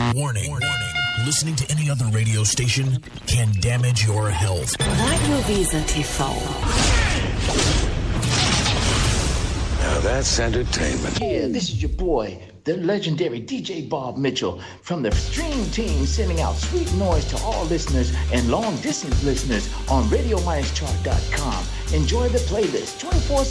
Warning. Warning. Listening to any other radio station can damage your health. Radio Wiesn TV. Now that's entertainment. Yeah, this is your boy, the legendary DJ Bob Mitchell from the Stream Team, sending out sweet noise to all listeners and long-distance listeners on RadioMinusChart.com. Enjoy the playlist 24/7.